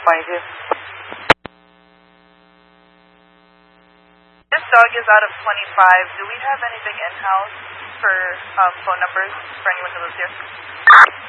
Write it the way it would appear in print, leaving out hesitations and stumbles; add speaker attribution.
Speaker 1: 22.
Speaker 2: This dog is out of 25. Do we have anything in-house for phone numbers for anyone who lives here?